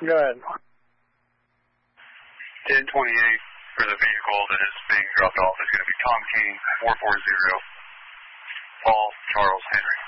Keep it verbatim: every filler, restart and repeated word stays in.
Go ahead. ten twenty-eight for the vehicle that is being dropped off is going to be Tom King, four four zero, Paul Charles Henry.